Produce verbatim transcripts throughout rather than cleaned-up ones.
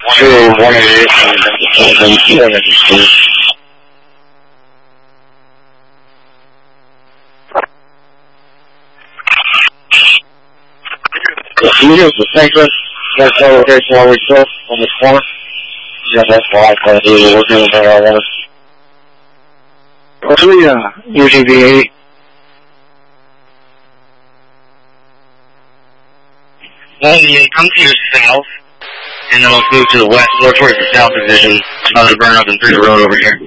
to one eighty-eight and seven. You use the Franklin, that's all okay for we built on the corner. Yeah, that's why I thought we were doing that all over. Oh yeah, U G B eighty. ninety-eight, come to your south, and then let's move to the west, more towards the south division, about to burn up and through the road over here.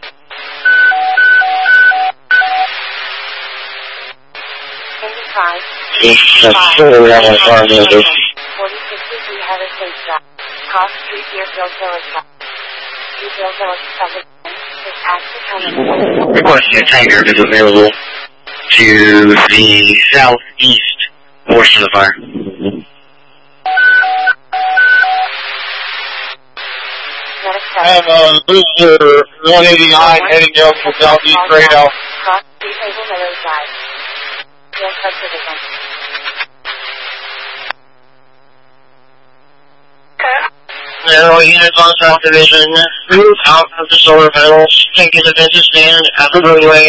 That's sort of where my farm is. forty sixty-three Heather State Drive. Cross Street, Deerfield Village. Deerfield Village Public is active coming. Requesting a tanker is available to the southeast portion of the fire. I have a booster one eighty-nine heading down to southeast right now. Cross Street, Hazel Meadows Drive. Yes, subdivision. Narrow units on South Division, move out of the solar panels, taking the business stand at the roadway.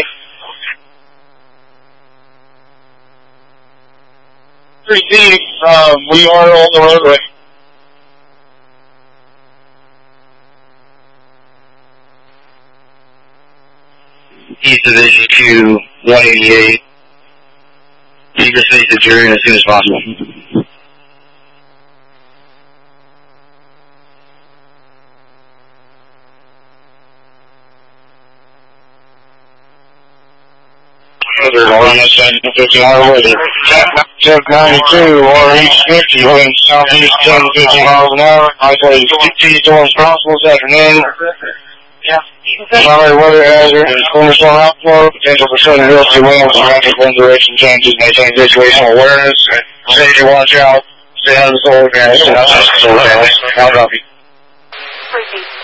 Proceed, um, we are on the roadway. East Division to one eighty-eight. You can face the jury as soon as possible. Check ninety-two or East fifty, going southeast ten to fifty miles an hour. I say sixty to as possible this afternoon. Yeah. Primary weather hazard is thunderstorm outflow, potential for sudden gusty winds, rapid wind direction changes, maintain situational awareness, safety watch out, stay out of the solar panels, stay out of the solar panels. I'll drop you. Proceed.